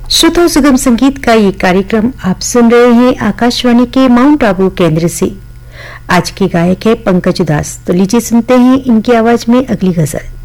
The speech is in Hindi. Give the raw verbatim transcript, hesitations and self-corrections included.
श्रोताओं, सुगम संगीत का ये कार्यक्रम आप सुन रहे हैं आकाशवाणी के माउंट आबू केंद्र से। आज के गायक है पंकज उदास। तो लीजिए सुनते हैं इनकी आवाज में अगली गजल।